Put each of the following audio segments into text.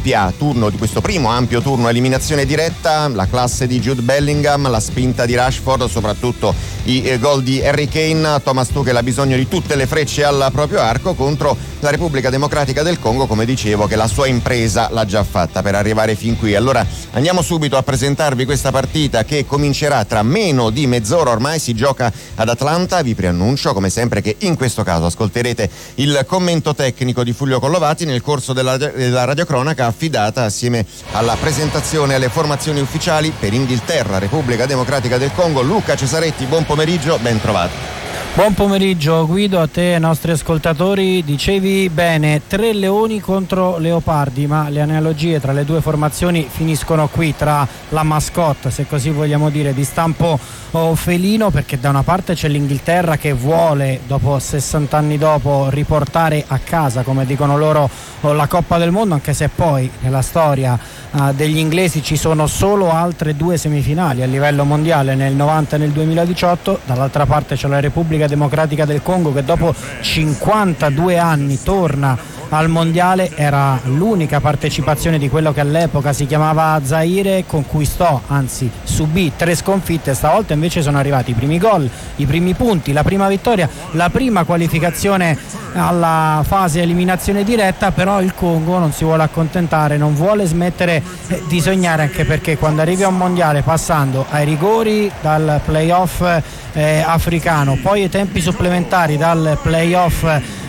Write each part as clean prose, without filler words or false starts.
di questo primo ampio turno eliminazione diretta, la classe di Jude Bellingham, la spinta di Rashford, soprattutto i gol di Harry Kane. Thomas Tuchel ha bisogno di tutte le frecce al proprio arco contro la Repubblica Democratica del Congo, come dicevo, che la sua impresa l'ha già fatta per arrivare fin qui. Allora andiamo subito a presentarvi questa partita che comincerà tra meno di mezz'ora, ormai si gioca ad Atlanta. Vi preannuncio come sempre che in questo caso ascolterete il commento tecnico di Fulvio Collovati nel corso della radiocronaca affidata assieme alla presentazione e alle formazioni ufficiali per Inghilterra, Repubblica Democratica del Congo. Luca Cesaretti, buon pomeriggio, ben trovato. Buon pomeriggio Guido, a te e ai nostri ascoltatori. Dicevi bene, 3 leoni contro leopardi, ma le analogie tra le due formazioni finiscono qui, tra la mascotte, se così vogliamo dire, di stampo felino, perché da una parte c'è l'Inghilterra che vuole, dopo 60 anni dopo, riportare a casa, come dicono loro, la Coppa del Mondo, anche se poi nella storia degli inglesi ci sono solo altre 2 semifinali a livello mondiale, nel 90 e nel 2018. Dall'altra parte c'è la Repubblica Democratica del Congo che dopo 52 anni torna al mondiale. Era l'unica partecipazione di quello che all'epoca si chiamava Zaire, conquistò, anzi subì 3 sconfitte. Stavolta invece sono arrivati i primi gol, i primi punti, la prima vittoria, la prima qualificazione alla fase eliminazione diretta. Però il Congo non si vuole accontentare, non vuole smettere di sognare, anche perché quando arrivi a un mondiale passando ai rigori dal playoff africano, poi ai tempi supplementari dal playoff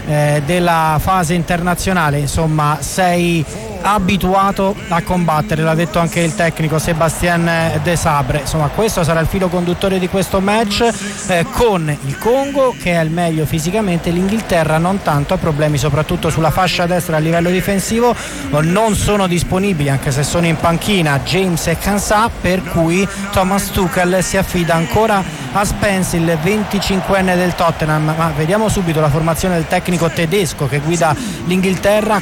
della fase internazionale, insomma sei abituato a combattere, l'ha detto anche il tecnico Sébastien Desabre. Insomma, questo sarà il filo conduttore di questo match, con il Congo che è il meglio fisicamente. L'Inghilterra non tanto, ha problemi soprattutto sulla fascia destra a livello difensivo, non sono disponibili, anche se sono in panchina, James e Kansah, per cui Thomas Tuchel si affida ancora a Spence, il 25enne del Tottenham. Ma vediamo subito la formazione del tecnico tedesco che guida l'Inghilterra: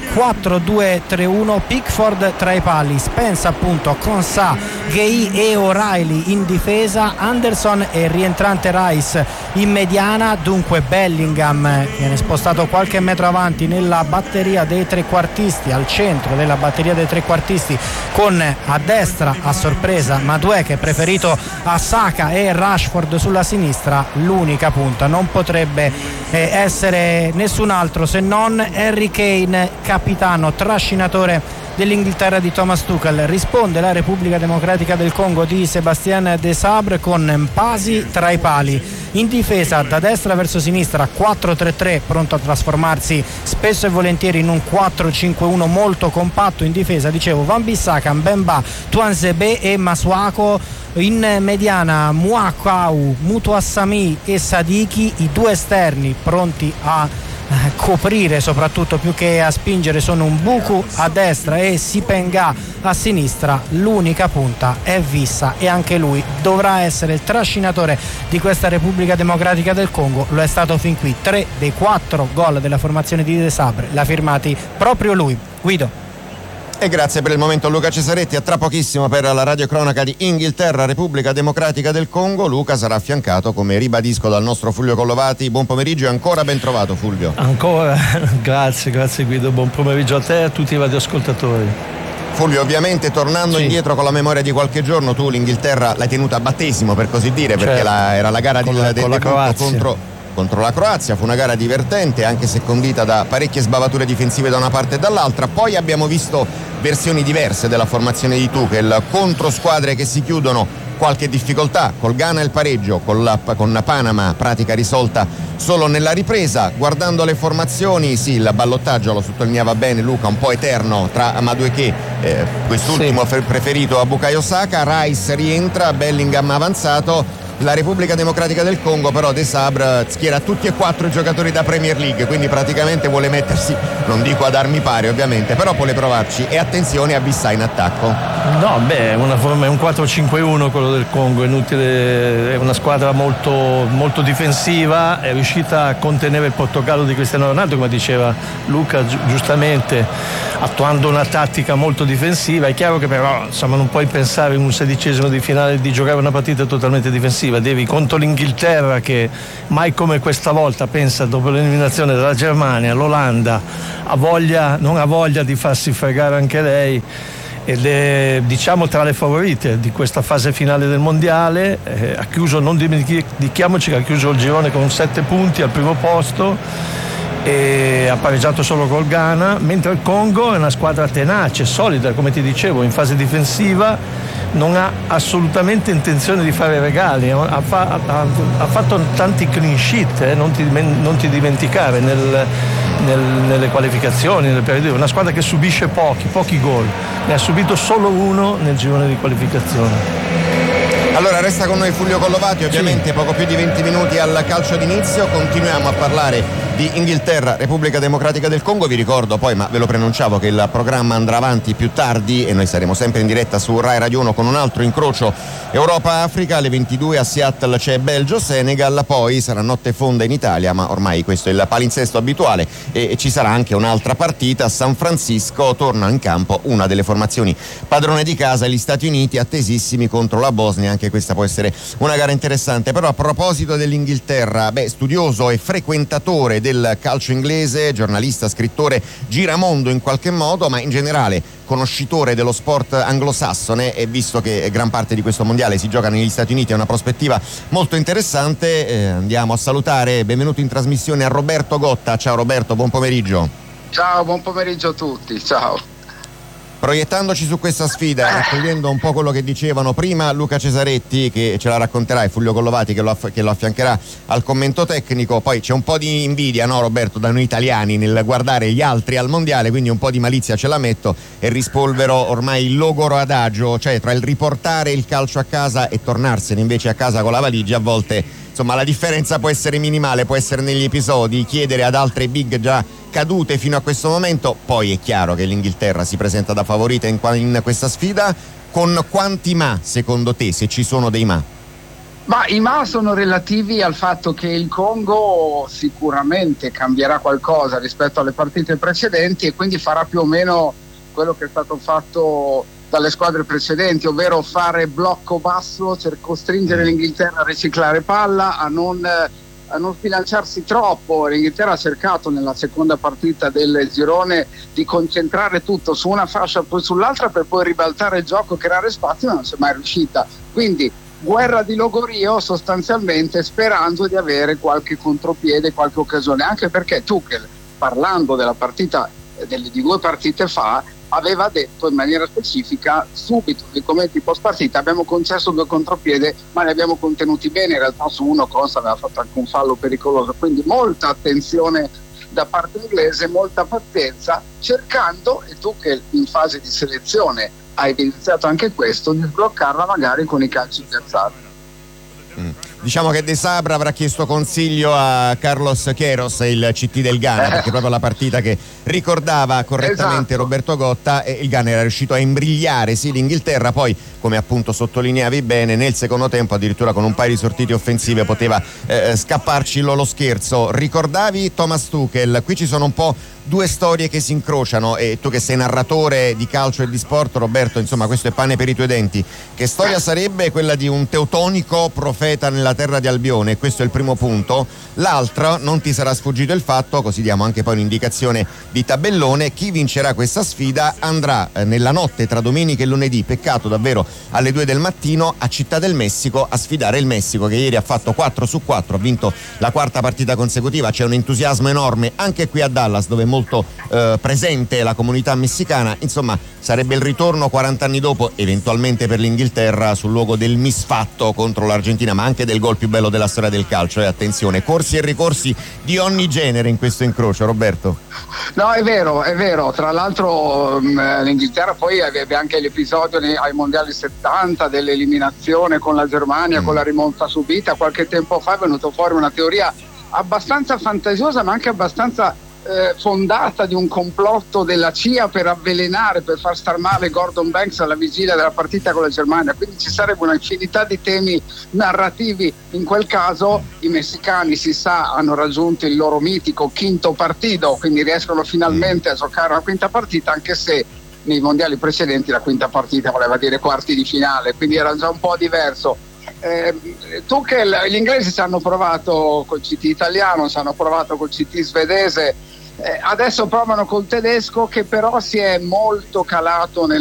4-2-3-1, Pickford tra i pali, Spence appunto, Kansah, Gueye e O'Reilly in difesa, Anderson e rientrante Rice in mediana. Dunque Bellingham viene spostato qualche metro avanti nella batteria dei trequartisti, al centro della batteria dei trequartisti, con a destra a sorpresa Madueke, preferito a Saka, e Rashford sulla sinistra. L'unica punta non potrebbe essere nessun altro se non Harry Kane, capitano trascinatore dell'Inghilterra di Thomas Tuchel. Risponde la Repubblica Democratica del Congo di Sébastien Desabre con Mpasi tra i pali. In difesa da destra verso sinistra 4-3-3, pronto a trasformarsi spesso e volentieri in un 4-5-1 molto compatto. In difesa, dicevo, Wan-Bissaka, Mbemba, Tuanzebe e Masuako. In mediana Muakau, Mutuassami e Sadiki, i 2 esterni pronti a coprire, soprattutto più che a spingere, sono un Buku a destra e Sipenga a sinistra. L'unica punta è Vissa e anche lui dovrà essere il trascinatore di questa Repubblica Democratica del Congo. Lo è stato fin qui. 3 dei 4 gol della formazione di Desabre l'ha firmati proprio lui. Guido. E grazie per il momento Luca Cesaretti. A tra pochissimo per la radiocronaca di Inghilterra, Repubblica Democratica del Congo. Luca sarà affiancato, come ribadisco, dal nostro Fulvio Collovati. Buon pomeriggio e ancora ben trovato Fulvio. Ancora, grazie Guido, buon pomeriggio a te e a tutti i radioascoltatori. Fulvio, ovviamente tornando indietro con la memoria di qualche giorno, tu l'Inghilterra l'hai tenuta a battesimo, per così dire, perché era la gara con la Croazia. Contro la Croazia. Fu una gara divertente, anche se condita da parecchie sbavature difensive da una parte e dall'altra. Poi abbiamo visto versioni diverse della formazione di Tuchel, contro squadre che si chiudono, qualche difficoltà, col Ghana il pareggio, con Panama pratica risolta solo nella ripresa. Guardando le formazioni, sì, il ballottaggio, lo sottolineava bene Luca, un po' eterno tra Madueke, quest'ultimo preferito a Bukayo Saka, Rice rientra, Bellingham avanzato. La Repubblica Democratica del Congo però Desabre schiera tutti e 4 i giocatori da Premier League, quindi praticamente vuole mettersi, non dico ad armi pari ovviamente, però vuole provarci. E attenzione a Vissa in attacco. No, è un 4-5-1 quello del Congo, è una squadra molto, molto difensiva, è riuscita a contenere il Portogallo di Cristiano Ronaldo, come diceva Luca giustamente, attuando una tattica molto difensiva. È chiaro che però non puoi pensare in un 16esimo di finale di giocare una partita totalmente difensiva, difensiva, devi contro l'Inghilterra che mai come questa volta pensa dopo l'eliminazione della Germania, l'Olanda non ha voglia di farsi fregare anche lei ed è diciamo tra le favorite di questa fase finale del mondiale. Ha chiuso, non dimentichiamoci che ha chiuso il girone con 7 punti al primo posto e ha pareggiato solo col Ghana, mentre il Congo è una squadra tenace, solida, come ti dicevo, in fase difensiva non ha assolutamente intenzione di fare regali, ha fatto tanti clean sheet, non ti dimenticare nelle qualificazioni, nel periodo. Una squadra che subisce pochi gol, ne ha subito solo uno nel girone di qualificazione. Allora resta con noi Fulvio Collovati, ovviamente sì. Poco più di 20 minuti al calcio d'inizio, continuiamo a parlare di Inghilterra, Repubblica Democratica del Congo. Vi ricordo poi, ma ve lo preannunciavo, che il programma andrà avanti più tardi e noi saremo sempre in diretta su Rai Radio 1 con un altro incrocio Europa-Africa. Alle 22 a Seattle c'è Belgio-Senegal, poi sarà notte fonda in Italia, ma ormai questo è il palinsesto abituale, e ci sarà anche un'altra partita a San Francisco. Torna in campo una delle formazioni padrone di casa, gli Stati Uniti, attesissimi contro la Bosnia. Anche questa può essere una gara interessante. Però a proposito dell'Inghilterra, studioso e frequentatore del calcio inglese, giornalista, scrittore, giramondo in qualche modo, ma in generale conoscitore dello sport anglosassone, e visto che gran parte di questo mondiale si gioca negli Stati Uniti, è una prospettiva molto interessante. Andiamo a salutare, benvenuto in trasmissione, a Roberto Gotta. Ciao Roberto, buon pomeriggio. Ciao, buon pomeriggio a tutti, ciao. Proiettandoci su questa sfida, raccogliendo un po' quello che dicevano prima Luca Cesaretti, che ce la racconterà, e Fulvio Collovati che lo affiancherà al commento tecnico. Poi c'è un po' di invidia, no Roberto, da noi italiani nel guardare gli altri al mondiale, quindi un po' di malizia ce la metto e rispolvero ormai il logoro adagio, cioè tra il riportare il calcio a casa e tornarsene invece a casa con la valigia. A volte insomma la differenza può essere minimale, può essere negli episodi, chiedere ad altre big già cadute fino a questo momento. Poi è chiaro che l'Inghilterra si presenta da favorita in questa sfida. Con quanti ma, secondo te, se ci sono dei ma? Ma i ma sono relativi al fatto che il Congo sicuramente cambierà qualcosa rispetto alle partite precedenti e quindi farà più o meno quello che è stato fatto dalle squadre precedenti, ovvero fare blocco basso, costringere l'Inghilterra a riciclare palla, a non sbilanciarsi troppo. L'Inghilterra ha cercato nella seconda partita del girone di concentrare tutto su una fascia poi sull'altra per poi ribaltare il gioco, creare spazio, ma non si è mai riuscita. Quindi guerra di logorio sostanzialmente, sperando di avere qualche contropiede, qualche occasione, anche perché Tuchel, parlando della partita di 2 partite fa, aveva detto in maniera specifica subito nei commenti post partita: abbiamo concesso 2 contropiede ma li abbiamo contenuti bene. In realtà su uno Costa aveva fatto anche un fallo pericoloso, quindi molta attenzione da parte inglese, molta pazienza, cercando, e tu che in fase di selezione hai evidenziato anche questo, di sbloccarla magari con i calci piazzati. Diciamo che De Sabra avrà chiesto consiglio a Carlos Queiroz, il CT del Ghana, perché proprio la partita che ricordava correttamente, esatto, Roberto Gotta, e il Ghana era riuscito a imbrigliare sì l'Inghilterra, poi come appunto sottolineavi bene nel secondo tempo addirittura con un paio di sortite offensive poteva scapparci lo scherzo. Ricordavi Thomas Tuchel, qui ci sono un po' 2 storie che si incrociano, e tu che sei narratore di calcio e di sport, Roberto, insomma questo è pane per i tuoi denti. Che storia sarebbe quella di un teutonico profeta nella terra di Albione? Questo è il primo punto. L'altro, non ti sarà sfuggito il fatto, così diamo anche poi un'indicazione di tabellone: chi vincerà questa sfida andrà nella notte tra domenica e lunedì, peccato davvero, alle 2 del mattino a Città del Messico a sfidare il Messico, che ieri ha fatto 4-4, ha vinto la 4ª partita consecutiva. C'è un entusiasmo enorme anche qui a Dallas, dove è molto presente la comunità messicana. Insomma sarebbe il ritorno 40 anni dopo, eventualmente per l'Inghilterra, sul luogo del misfatto contro l'Argentina, ma anche del gol più bello della storia del calcio. E attenzione, corsi e ricorsi di ogni genere in questo incrocio, Roberto. No, è vero. Tra l'altro l'Inghilterra poi aveva anche l'episodio ai mondiali 70 dell'eliminazione con la Germania, con la rimonta subita. Qualche tempo fa è venuto fuori una teoria abbastanza fantasiosa, ma anche abbastanza fondata, di un complotto della CIA per avvelenare, per far star male Gordon Banks alla vigilia della partita con la Germania. Quindi ci sarebbe una infinità di temi narrativi. In quel caso i messicani, si sa, hanno raggiunto il loro mitico 5º partito, quindi riescono finalmente a giocare una 5ª partita, anche se nei mondiali precedenti la 5ª partita voleva dire quarti di finale, quindi era già un po' diverso. Tuchel, gli inglesi ci hanno provato col CT italiano, ci hanno provato col CT svedese, adesso provano col tedesco, che però si è molto calato